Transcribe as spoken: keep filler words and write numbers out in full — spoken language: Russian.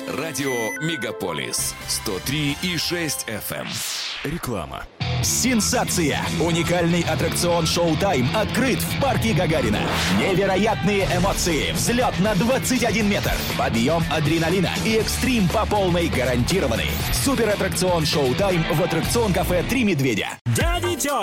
Радио «Мегаполис» сто три и шесть эф эм. Реклама. Сенсация! Уникальный аттракцион «Шоу-тайм» открыт в парке Гагарина. Невероятные эмоции, взлет на двадцать один метр, подъем адреналина и экстрим по полной гарантированы. Суператтракцион «Шоу-тайм» в аттракцион-кафе «Три медведя». Дядя Тём,